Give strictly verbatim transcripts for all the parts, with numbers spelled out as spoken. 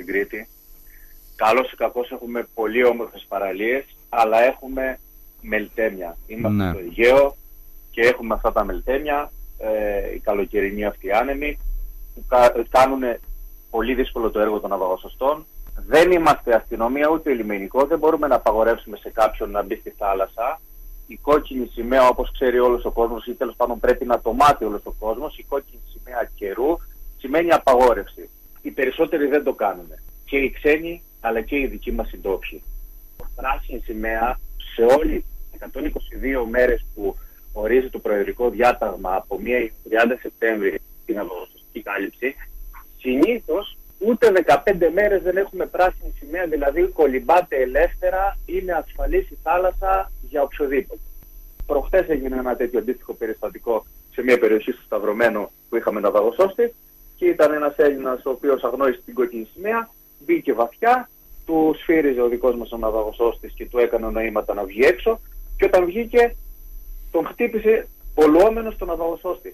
Κρήτη. Καλώς ή κακώς έχουμε πολύ όμορφες παραλίες, αλλά έχουμε μελτέμια. Είμαστε ναι. στο Αιγαίο και έχουμε αυτά τα μελτέμια, ε, οι καλοκαιρινοί αυτοί άνεμοι, που κα, κάνουν πολύ δύσκολο το έργο των ναυαγοσωστών. Δεν είμαστε αστυνομία ούτε λιμενικό, δεν μπορούμε να απαγορεύσουμε σε κάποιον να μπει στη θάλασσα. Η κόκκινη σημαία, όπως ξέρει όλος ο κόσμος, ή τέλος πάντων πρέπει να το μάθει όλος ο κόσμος, η κόκκινη σημαία καιρού σημαίνει απαγόρευση. Οι περισσότεροι δεν το κάνουν. Και οι ξένοι, αλλά και οι δικοί μας οι ντόπιοι. Πράσινη σημαία σε όλες τις εκατόν είκοσι δύο μέρες που ορίζει το προεδρικό διάταγμα από μία έως τριάντα Σεπτέμβρη την ναυαγοσωστική κάλυψη, συνήθως ούτε δεκαπέντε μέρες δεν έχουμε πράσινη σημαία, δηλαδή κολυμπάτε ελεύθερα, είναι ασφαλής η θάλασσα για οποιοδήποτε. Προχτές έγινε ένα τέτοιο αντίστοιχο περιστατικό σε μια περιοχή στο Σταυρωμένο που είχαμε ναυαγοσώστη και ήταν ένας Έλληνας ο οποίος αγνόησε την κόκκινη σημαία, μπήκε βαθιά, του σφύριζε ο δικός μας ο ναυαγοσώστης και του έκανε νοήματα να βγει έξω και όταν βγήκε τον χτύπησε πολλώμενο στον ναυαγοσώστη.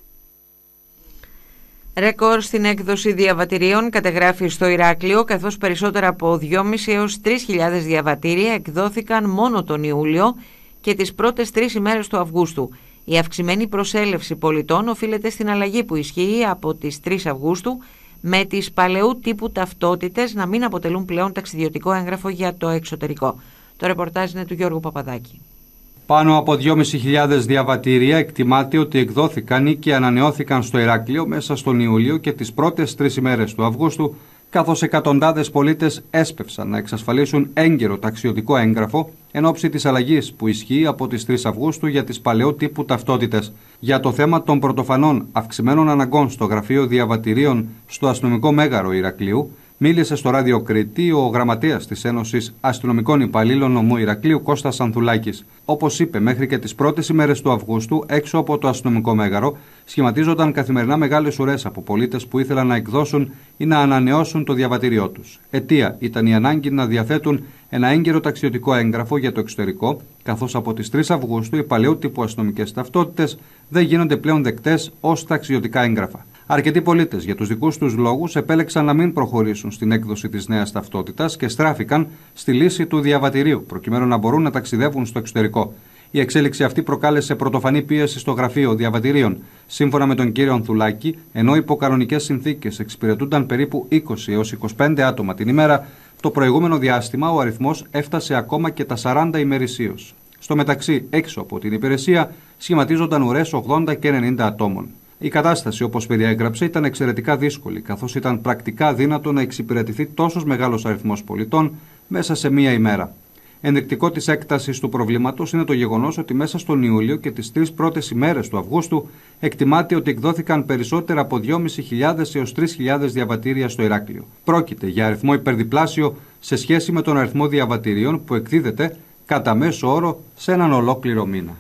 Ρεκόρ στην έκδοση διαβατηρίων κατεγράφει στο Ηράκλειο, καθώς περισσότερα από δυόμισι έως τρεις χιλιάδες διαβατήρια εκδόθηκαν μόνο τον Ιούλιο και τις πρώτες τρεις ημέρες του Αυγούστου. Η αυξημένη προσέλευση πολιτών οφείλεται στην αλλαγή που ισχύει από τις τρεις Αυγούστου, με τις παλαιού τύπου ταυτότητες να μην αποτελούν πλέον ταξιδιωτικό έγγραφο για το εξωτερικό. Το ρεπορτάζ είναι του Γιώργου Παπαδάκη. Πάνω από δυόμισι χιλιάδες διαβατήρια εκτιμάται ότι εκδόθηκαν ή και ανανεώθηκαν στο Ηράκλειο μέσα στον Ιούλιο και τις πρώτες τρεις ημέρες του Αυγούστου, καθώς εκατοντάδες πολίτες έσπευσαν να εξασφαλίσουν έγκαιρο ταξιδιωτικό έγγραφο εν ώψη της αλλαγής που ισχύει από τις τρεις Αυγούστου για τις παλαιού τύπου ταυτότητες. Για το θέμα των πρωτοφανών αυξημένων αναγκών στο γραφείο διαβατηρίων στο αστυνομικό μέγαρο Ηρακλείου, μίλησε στο Ράδιο Κρήτη ο γραμματέας της Ένωσης Αστυνομικών Υπαλλήλων Νομού Ηρακλείου Κώστας Ανθουλάκης. Όπως είπε, μέχρι και τις πρώτες ημέρες του Αυγούστου, έξω από το αστυνομικό μέγαρο, σχηματίζονταν καθημερινά μεγάλες ουρές από πολίτες που ήθελαν να εκδώσουν ή να ανανεώσουν το διαβατήριό τους. Αιτία ήταν η ανάγκη να διαθέτουν ένα έγκαιρο ταξιδιωτικό έγγραφο για το εξωτερικό, καθώς από τις τρεις Αυγούστου οι παλαιού τύπου αστυνομικές ταυτότητες δεν γίνονται πλέον δεκτές ως ταξιδιωτικά έγγραφα. Αρκετοί πολίτες για τους δικούς τους λόγους επέλεξαν να μην προχωρήσουν στην έκδοση της νέας ταυτότητας και στράφηκαν στη λύση του διαβατηρίου, προκειμένου να μπορούν να ταξιδεύουν στο εξωτερικό. Η εξέλιξη αυτή προκάλεσε πρωτοφανή πίεση στο γραφείο διαβατηρίων. Σύμφωνα με τον κύριο Ανθουλάκη, ενώ υπό κανονικές συνθήκες εξυπηρετούνταν περίπου είκοσι έως είκοσι πέντε άτομα την ημέρα, το προηγούμενο διάστημα ο αριθμός έφτασε ακόμα και τα σαράντα ημερησίως. Στο μεταξύ, έξω από την υπηρεσία, σχηματίζονταν ουρές ογδόντα και ενενήντα ατόμων. Η κατάσταση, όπως περιέγραψε, ήταν εξαιρετικά δύσκολη, καθώς ήταν πρακτικά αδύνατο να εξυπηρετηθεί τόσος μεγάλος αριθμός πολιτών μέσα σε μία ημέρα. Ενδεικτικό της έκτασης του προβλήματος είναι το γεγονός ότι μέσα στον Ιούλιο και τις τρεις πρώτες ημέρες του Αυγούστου εκτιμάται ότι εκδόθηκαν περισσότερα από δυόμισι χιλιάδες έως τρεις χιλιάδες διαβατήρια στο Ηράκλειο. Πρόκειται για αριθμό υπερδιπλάσιο σε σχέση με τον αριθμό διαβατηρίων που εκδίδεται κατά μέσο όρο σε έναν ολόκληρο μήνα.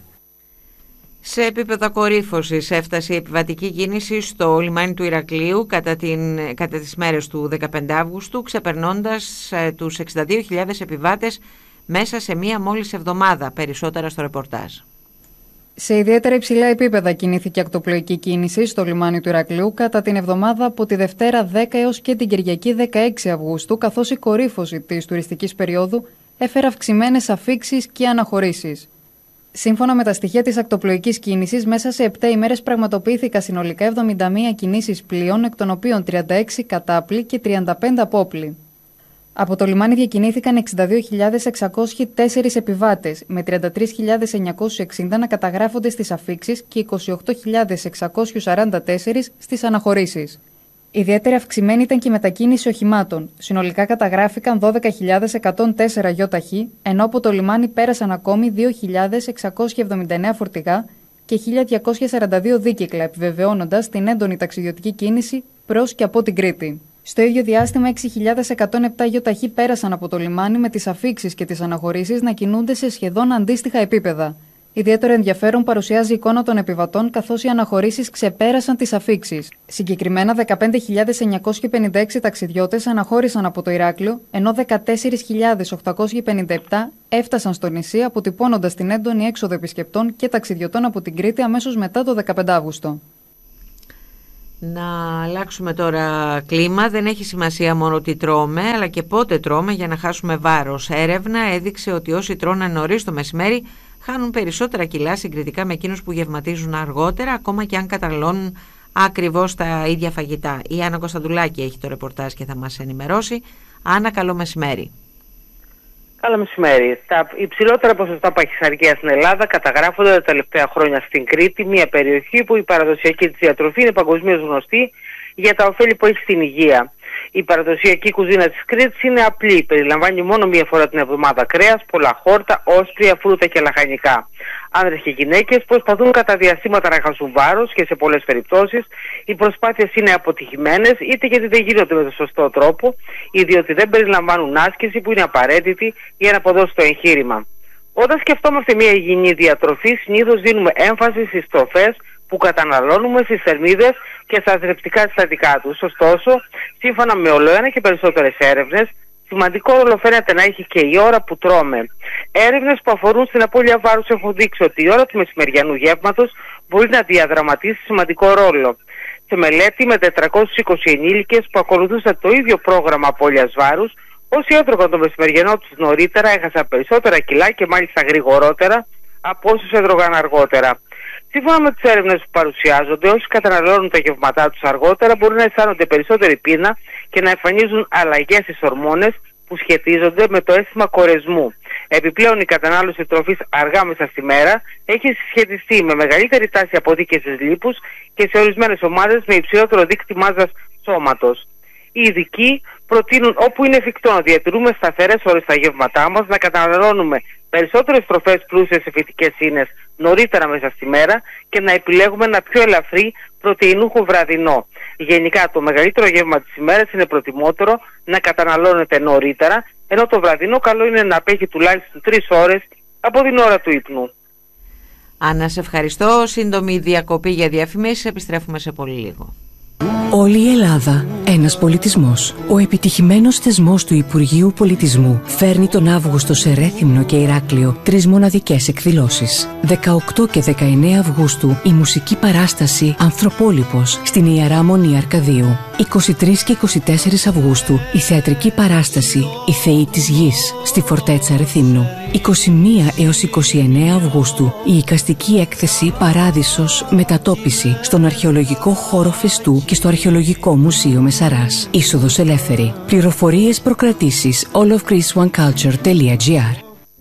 Σε επίπεδο κορύφωσης έφτασε η επιβατική κίνηση στο λιμάνι του Ηρακλείου κατά, την, κατά τις μέρες του δεκαπέντε Αυγούστου, ξεπερνώντας ε, τους εξήντα δύο χιλιάδες επιβάτες μέσα σε μία μόλις εβδομάδα. Περισσότερα στο ρεπορτάζ. Σε ιδιαίτερα υψηλά επίπεδα κινήθηκε ακτοπλοϊκή κίνηση στο λιμάνι του Ηρακλείου κατά την εβδομάδα από τη Δευτέρα δέκα έως και την Κυριακή δεκαέξι Αυγούστου, καθώς η κορύφωση της τουριστικής περίοδου έφερε αυξημένες αφίξεις και αναχωρήσεις. Σύμφωνα με τα στοιχεία της ακτοπλοϊκής κίνησης, μέσα σε επτά ημέρες πραγματοποιήθηκαν συνολικά εβδομήντα μία κινήσεις πλοίων, εκ των οποίων τριάντα έξι κατάπλοι και τριάντα πέντε απόπλοι. Από το λιμάνι διακινήθηκαν εξήντα δύο χιλιάδες εξακόσιοι τέσσερις επιβάτες, με τριάντα τρεις χιλιάδες εννιακόσιους εξήντα να καταγράφονται στις αφίξεις και είκοσι οκτώ χιλιάδες εξακόσιους σαράντα τέσσερα στις αναχωρήσεις. Ιδιαίτερα αυξημένη ήταν και η μετακίνηση οχημάτων. Συνολικά καταγράφηκαν δώδεκα χιλιάδες εκατόν τέσσερα γιοταχή, ενώ από το λιμάνι πέρασαν ακόμη δύο χιλιάδες εξακόσια εβδομήντα εννέα φορτηγά και χίλια διακόσια σαράντα δύο δίκυκλα, επιβεβαιώνοντας την έντονη ταξιδιωτική κίνηση προς και από την Κρήτη. Στο ίδιο διάστημα, έξι χιλιάδες εκατόν επτά γιοταχή πέρασαν από το λιμάνι, με τις αφίξεις και τις αναχωρήσεις να κινούνται σε σχεδόν αντίστοιχα επίπεδα. Ιδιαίτερο ενδιαφέρον παρουσιάζει η εικόνα των επιβατών, καθώς οι αναχωρήσεις ξεπέρασαν τις αφίξεις. Συγκεκριμένα, δεκαπέντε χιλιάδες εννιακόσιοι πενήντα έξι ταξιδιώτες αναχώρησαν από το Ηράκλειο, ενώ δεκατέσσερις χιλιάδες οκτακόσιοι πενήντα επτά έφτασαν στο νησί, αποτυπώνοντας την έντονη έξοδο επισκεπτών και ταξιδιωτών από την Κρήτη αμέσως μετά το δεκαπέντε Αύγουστο. Να αλλάξουμε τώρα κλίμα. Δεν έχει σημασία μόνο τι τρώμε, αλλά και πότε τρώμε για να χάσουμε βάρος. Έρευνα έδειξε ότι όσοι τρώνε νωρίς το μεσημέρι χάνουν περισσότερα κιλά συγκριτικά με εκείνους που γευματίζουν αργότερα, ακόμα και αν καταναλώνουν ακριβώς τα ίδια φαγητά. Η Άννα Κωνσταντουλάκη έχει το ρεπορτάζ και θα μας ενημερώσει. Άννα, καλό μεσημέρι. Καλό μεσημέρι. Τα υψηλότερα ποσοστά παχυσαρκίας στην Ελλάδα καταγράφονται τα τελευταία χρόνια στην Κρήτη, μια περιοχή που η παραδοσιακή της διατροφή είναι παγκοσμίως γνωστή για τα ωφέλη που έχει στην υγεία. Η παραδοσιακή κουζίνα της Κρήτης είναι απλή. Περιλαμβάνει μόνο μία φορά την εβδομάδα κρέας, πολλά χόρτα, όσπρια, φρούτα και λαχανικά. Άνδρες και γυναίκες προσπαθούν κατά διαστήματα να χάσουν βάρος και σε πολλές περιπτώσεις οι προσπάθειες είναι αποτυχημένες, είτε γιατί δεν γίνονται με τον σωστό τρόπο, ή διότι δεν περιλαμβάνουν άσκηση που είναι απαραίτητη για να αποδώσει το εγχείρημα. Όταν σκεφτόμαστε μια υγιεινή διατροφή, συνήθως δίνουμε έμφαση στις τροφές που καταναλώνουμε, στις θερμίδες και στα θρεπτικά συστατικά τους. Ωστόσο, σύμφωνα με ολοένα και περισσότερες έρευνες, σημαντικό ρόλο φαίνεται να έχει και η ώρα που τρώμε. Έρευνες που αφορούν στην απώλεια βάρους έχουν δείξει ότι η ώρα του μεσημεριανού γεύματος μπορεί να διαδραματίσει σημαντικό ρόλο. Σε μελέτη με τετρακόσιους είκοσι ενήλικες που ακολουθούσαν το ίδιο πρόγραμμα απώλειας βάρους, όσοι έτρωγαν το μεσημεριανό τους νωρίτερα έχασαν περισσότερα κιλά και μάλιστα γρηγορότερα από όσους έτρωγαν αργότερα. Σύμφωνα με τις έρευνες που παρουσιάζονται, όσοι καταναλώνουν τα γευματά τους αργότερα μπορεί να αισθάνονται περισσότερη πείνα και να εμφανίζουν αλλαγές στις ορμόνες που σχετίζονται με το αίσθημα κορεσμού. Επιπλέον, η κατανάλωση τροφής αργά μέσα στη μέρα έχει συσχετιστεί με μεγαλύτερη τάση αποδίκησης λίπους και σε ορισμένες ομάδες με υψηλότερο δείκτη μάζας σώματος. Οι ειδικοί προτείνουν όπου είναι εφικτό να διατηρούμε σταθερές ώρες στα γεύματά μας, να καταναλώνουμε περισσότερες τροφές πλούσιες σε φυτικές ίνες νωρίτερα μέσα στη μέρα και να επιλέγουμε ένα πιο ελαφρύ πρωτεϊνούχο βραδινό. Γενικά, το μεγαλύτερο γεύμα της ημέρας είναι προτιμότερο να καταναλώνεται νωρίτερα, ενώ το βραδινό καλό είναι να απέχει τουλάχιστον τρεις ώρες από την ώρα του ύπνου. Άννα, σε ευχαριστώ. Σύντομη διακοπή για διαφημίσεις. Επιστρέφουμε σε πολύ λίγο. Όλη η Ελλάδα, ένας πολιτισμός. Ο επιτυχημένος θεσμός του Υπουργείου Πολιτισμού φέρνει τον Αύγουστο σε Ρέθυμνο και Ηράκλειο τρεις μοναδικές εκδηλώσεις. δεκαοκτώ και δεκαεννέα Αυγούστου η μουσική παράσταση Ανθρωπόλιπος στην Ιερά Μονή Αρκαδίου. είκοσι τρεις και είκοσι τέσσερις Αυγούστου η θεατρική παράσταση «Οι Θεοί της Γης» στη Φορτέτσα Ρεθύμνου. είκοσι μία έως είκοσι εννέα Αυγούστου η εικαστική έκθεση Παράδεισος Μετατόπιση στον Αρχαιολογικό Χώρο Φεστού και στο Αρχαιολογικό Μουσείο Μεσαράς. Είσοδος ελεύθερη. Πληροφορίες προκρατήσεις all of greece one culture dot gr.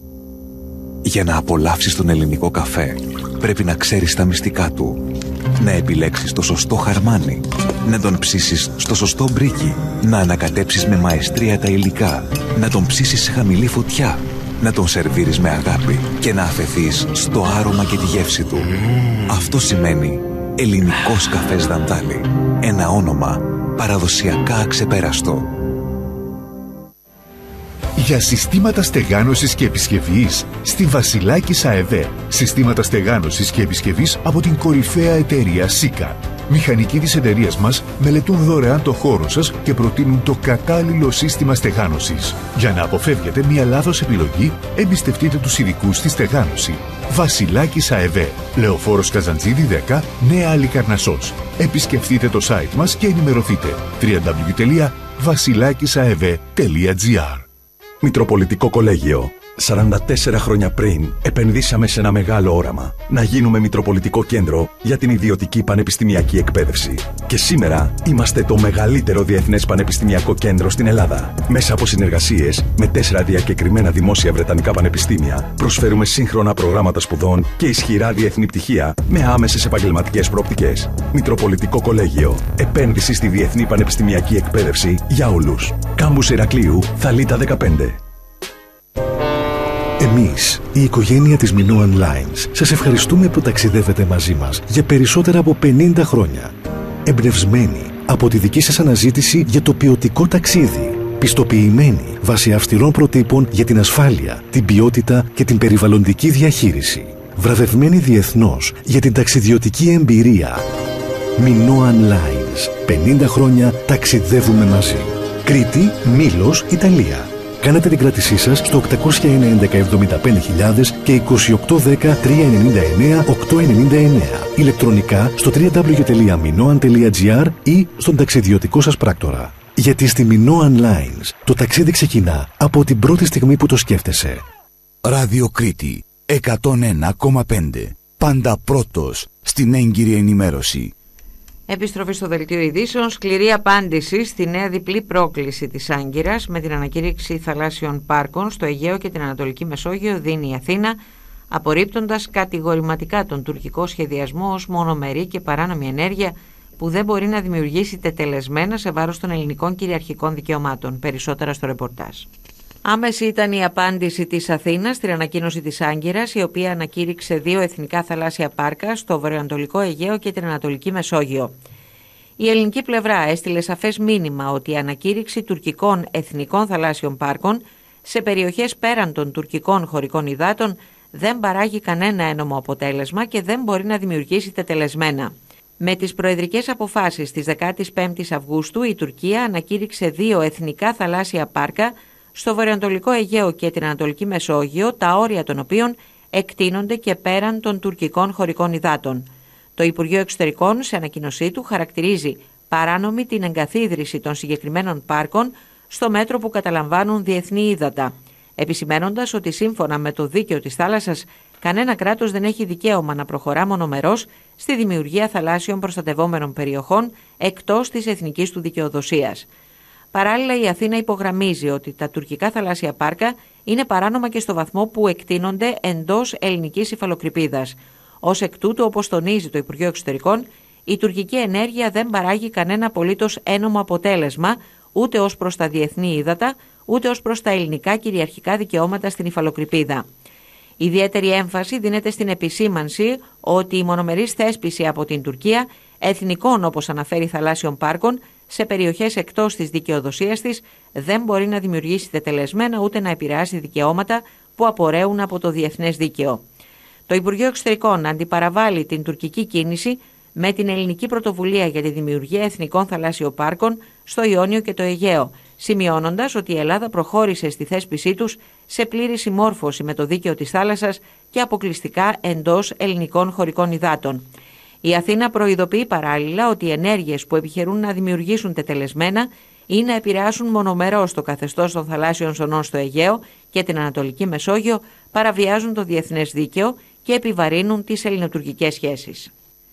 Για να απολαύσεις τον ελληνικό καφέ πρέπει να ξέρεις τα μυστικά του. Να επιλέξεις το σωστό χαρμάνι, να τον ψήσεις στο σωστό μπρίκι, να ανακατέψεις με μαεστρία τα υλικά, να τον ψήσεις σε χαμηλή φωτιά, να τον σερβίρεις με αγάπη και να αφεθείς στο άρωμα και τη γεύση του. Αυτό σημαίνει ελληνικός καφές Δαντάλη. Ένα όνομα παραδοσιακά αξεπέραστο. Για συστήματα στεγάνωσης και επισκευής στη Βασιλάκης ΑΕΒ. Συστήματα στεγάνωσης και επισκευής από την κορυφαία εταιρεία ΣΥΚΑ. Μηχανικοί της εταιρείας μας μελετούν δωρεάν το χώρο σας και προτείνουν το κατάλληλο σύστημα στεγάνωσης. Για να αποφεύγετε μια λάθος επιλογή, εμπιστευτείτε τους ειδικούς στη στεγάνωση. Βασιλάκης ΑΕΒ. Λεωφόρος Καζαντζίδη δέκα, Νέα Αλικαρνασσός. Επισκεφτείτε το site μας και ενημερωθείτε. double-u double-u double-u τελεία βασιλάκισαεβ τελεία gr. Μητροπολιτικό Κολέγιο. σαράντα τέσσερα χρόνια πριν επενδύσαμε σε ένα μεγάλο όραμα. Να γίνουμε Μητροπολιτικό Κέντρο για την ιδιωτική πανεπιστημιακή εκπαίδευση. Και σήμερα είμαστε το μεγαλύτερο διεθνές πανεπιστημιακό κέντρο στην Ελλάδα. Μέσα από συνεργασίες με τέσσερα διακεκριμένα δημόσια βρετανικά πανεπιστήμια, προσφέρουμε σύγχρονα προγράμματα σπουδών και ισχυρά διεθνή πτυχία με άμεσες επαγγελματικές προοπτικές. Μητροπολιτικό Κολέγιο. Επένδυση στη διεθνή πανεπιστημιακή εκπαίδευση για όλους. Κάμπους Ηρακλείου, Θαλίτα δεκαπέντε. Εμείς, η οικογένεια της Minoan Lines, σας ευχαριστούμε που ταξιδεύετε μαζί μας για περισσότερα από πενήντα χρόνια. Εμπνευσμένοι από τη δική σας αναζήτηση για το ποιοτικό ταξίδι. Πιστοποιημένοι βάσει αυστηρών προτύπων για την ασφάλεια, την ποιότητα και την περιβαλλοντική διαχείριση. Βραβευμένοι διεθνώς για την ταξιδιωτική εμπειρία. Minoan Lines. πενήντα χρόνια ταξιδεύουμε μαζί. Κρήτη, Μήλος, Ιταλία. Κάνετε την κράτησή σας στο οκτακόσια ένα ένα εβδομήντα πέντε χιλιάδες και είκοσι οκτώ δέκα τριακόσια ενενήντα εννέα οκτακόσια ενενήντα εννέα. Ηλεκτρονικά στο double-u double-u double-u τελεία minoan τελεία gr ή στον ταξιδιωτικό σας πράκτορα. Γιατί στη Minoan Lines το ταξίδι ξεκινά από την πρώτη στιγμή που το σκέφτεσαι. Ράδιο Κρήτη εκατόν ένα κόμμα πέντε. Πάντα πρώτος στην έγκυρη ενημέρωση. Επιστροφή στο δελτίο ειδήσεων. Σκληρή απάντηση στη νέα διπλή πρόκληση της Άγκυρας με την ανακήρυξη θαλάσσιων πάρκων στο Αιγαίο και την Ανατολική Μεσόγειο δίνει η Αθήνα, απορρίπτοντας κατηγορηματικά τον τουρκικό σχεδιασμό ως μονομερή και παράνομη ενέργεια που δεν μπορεί να δημιουργήσει τετελεσμένα σε βάρος των ελληνικών κυριαρχικών δικαιωμάτων. Περισσότερα στο ρεπορτάζ. Άμεση ήταν η απάντηση της Αθήνας στην ανακοίνωση της Άγκυρας, η οποία ανακήρυξε δύο εθνικά θαλάσσια πάρκα στο βορειοανατολικό Αιγαίο και την Ανατολική Μεσόγειο. Η ελληνική πλευρά έστειλε σαφές μήνυμα ότι η ανακήρυξη τουρκικών εθνικών θαλάσσιων πάρκων σε περιοχές πέραν των τουρκικών χωρικών υδάτων δεν παράγει κανένα ένομο αποτέλεσμα και δεν μπορεί να δημιουργήσει τετελεσμένα. Με τις προεδρικές αποφάσεις της δεκάτης πέμπτης Αυγούστου, η Τουρκία ανακήρυξε δύο εθνικά θαλάσσια πάρκα στο βορειοανατολικό Αιγαίο και την Ανατολική Μεσόγειο, τα όρια των οποίων εκτείνονται και πέραν των τουρκικών χωρικών υδάτων. Το Υπουργείο Εξωτερικών, σε ανακοίνωσή του, χαρακτηρίζει παράνομη την εγκαθίδρυση των συγκεκριμένων πάρκων στο μέτρο που καταλαμβάνουν διεθνή ύδατα, επισημένοντας ότι σύμφωνα με το δίκαιο της θάλασσας, κανένα κράτος δεν έχει δικαίωμα να προχωρά μονομερός στη δημιουργία θαλάσσιων προστατευόμενων περιοχών εκτός της εθνικής του δικαιοδοσίας. Παράλληλα, η Αθήνα υπογραμμίζει ότι τα τουρκικά θαλάσσια πάρκα είναι παράνομα και στο βαθμό που εκτείνονται εντός ελληνικής υφαλοκρηπίδας. Ως εκ τούτου, όπως τονίζει το Υπουργείο Εξωτερικών, η τουρκική ενέργεια δεν παράγει κανένα απολύτως ένομο αποτέλεσμα ούτε ως προς τα διεθνή ύδατα, ούτε ως προς τα ελληνικά κυριαρχικά δικαιώματα στην υφαλοκρηπίδα. Ιδιαίτερη έμφαση δίνεται στην επισήμανση ότι η μονομερής θέσπιση από την Τουρκία εθνικών, όπως αναφέρει, θαλάσσιων πάρκων σε περιοχές εκτός της δικαιοδοσίας της δεν μπορεί να δημιουργήσει τετελεσμένα ούτε να επηρεάσει δικαιώματα που απορρέουν από το διεθνές δίκαιο. Το Υπουργείο Εξωτερικών αντιπαραβάλλει την τουρκική κίνηση με την ελληνική πρωτοβουλία για τη δημιουργία εθνικών θαλάσσιων πάρκων στο Ιόνιο και το Αιγαίο, σημειώνοντας ότι η Ελλάδα προχώρησε στη θέσπισή τους σε πλήρη συμμόρφωση με το δίκαιο της θάλασσας και αποκλειστικά εντός ελληνικών χωρικών υδάτων. Η Αθήνα προειδοποιεί παράλληλα ότι οι ενέργειες που επιχειρούν να δημιουργήσουν τετελεσμένα ή να επηρεάσουν μονομερώς το καθεστώς των θαλάσσιων ζωνών στο Αιγαίο και την Ανατολική Μεσόγειο παραβιάζουν το διεθνές δίκαιο και επιβαρύνουν τις ελληνοτουρκικές σχέσεις.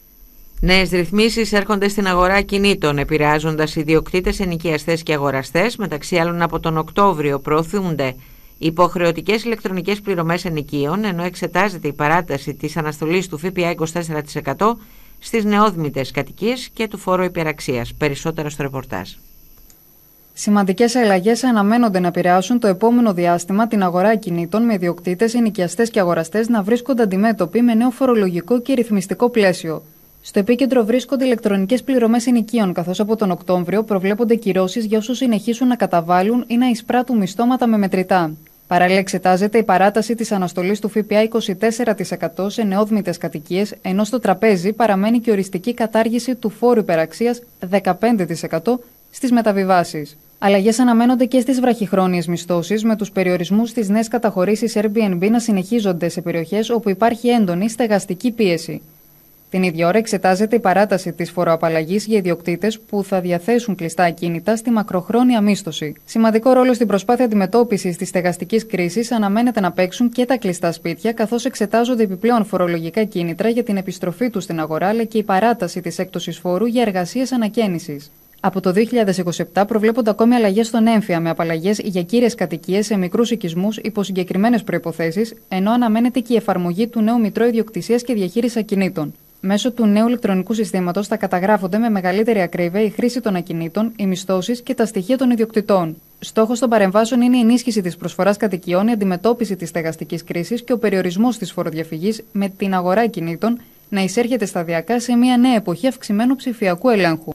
Νέες ρυθμίσεις έρχονται στην αγορά κινήτων, επηρεάζοντας ιδιοκτήτες, ενοικιαστές και αγοραστές. Μεταξύ άλλων, από τον Οκτώβριο προωθούνται υποχρεωτικές ηλεκτρονικές πληρωμές ενοικίων, ενώ εξετάζεται η παράταση της αναστολής του ΦΠΑ είκοσι τέσσερα τοις εκατό στις νεόδμητες κατοικίες και του φόρου υπεραξίας. Περισσότερα στο ρεπορτάζ. Σημαντικές αλλαγές αναμένονται να επηρεάσουν το επόμενο διάστημα την αγορά κινήτων, με ιδιοκτήτες, ενοικιαστές και αγοραστές να βρίσκονται αντιμέτωποι με νέο φορολογικό και ρυθμιστικό πλαίσιο. Στο επίκεντρο βρίσκονται ηλεκτρονικές πληρωμές ενοικίων, καθώς από τον Οκτώβριο προβλέπονται κυρώσεις για όσους συνεχίσουν να καταβάλουν ή να εισπράττουν μισθώματα με μετρητά. Παράλληλα, εξετάζεται η παράταση της αναστολής του ΦΠΑ είκοσι τέσσερα τοις εκατό σε νεόδμητες κατοικίες, ενώ στο τραπέζι παραμένει και οριστική κατάργηση του φόρου υπεραξίας δεκαπέντε τοις εκατό στις μεταβιβάσεις. Αλλαγές αναμένονται και στις βραχυχρόνιες μισθώσεις, με τους περιορισμούς στις νέες καταχωρήσεις Airbnb να συνεχίζονται σε περιοχές όπου υπάρχει έντονη στεγαστική πίεση. Την ίδια ώρα εξετάζεται η παράταση της φοροαπαλλαγής για ιδιοκτήτες που θα διαθέσουν κλειστά ακίνητα στη μακροχρόνια μίσθωση. Σημαντικό ρόλο στην προσπάθεια αντιμετώπισης της στεγαστικής κρίσης αναμένεται να παίξουν και τα κλειστά σπίτια, καθώς εξετάζονται επιπλέον φορολογικά κίνητρα για την επιστροφή τους στην αγορά, αλλά και η παράταση της έκπτωσης φόρου για εργασίες ανακαίνησης. Από το δύο χιλιάδες είκοσι επτά προβλέπονται ακόμη αλλαγές στον έμφυα, με απαλλαγές για κύριες κατοικίες σε μικρούς οικισμούς υπό συγκεκριμένες προϋποθέσεις, ενώ αναμένεται και η εφαρμογή του νέου Μητρώου Ιδιοκτησίας και Διαχείρισης Ακινήτων. Μέσω του νέου ηλεκτρονικού συστήματος θα καταγράφονται με μεγαλύτερη ακρίβεια η χρήση των ακινήτων, οι μισθώσεις και τα στοιχεία των ιδιοκτητών. Στόχος των παρεμβάσεων είναι η ενίσχυση της προσφοράς κατοικιών, η αντιμετώπιση της στεγαστικής κρίσης και ο περιορισμός της φοροδιαφυγής, με την αγορά ακινήτων να εισέρχεται σταδιακά σε μια νέα εποχή αυξημένου ψηφιακού ελέγχου.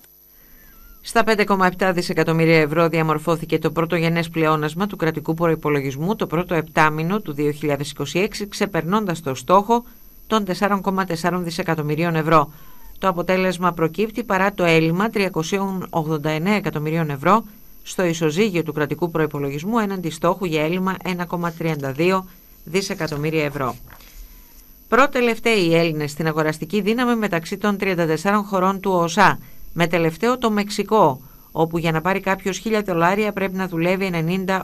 Στα πέντε κόμμα επτά δισεκατομμύρια ευρώ διαμορφώθηκε το πρωτογενές πλεόνασμα του κρατικού προϋπολογισμού το πρώτο επτάμηνο του δύο χιλιάδες είκοσι έξι, ξεπερνώντας το στόχο των τέσσερα κόμμα τέσσερα δισεκατομμυρίων ευρώ. Το αποτέλεσμα προκύπτει παρά το έλλειμμα τριακόσια ογδόντα εννέα εκατομμυρίων ευρώ στο ισοζύγιο του κρατικού προϋπολογισμού έναντι στόχου για έλλειμμα ένα κόμμα τριάντα δύο δισεκατομμύρια ευρώ. Προτελευταίοι οι Έλληνες στην αγοραστική δύναμη μεταξύ των τριάντα τεσσάρων χωρών του ΟΣΑ, με τελευταίο το Μεξικό, όπου για να πάρει κάποιος χίλια δολάρια πρέπει να δουλεύει ενενήντα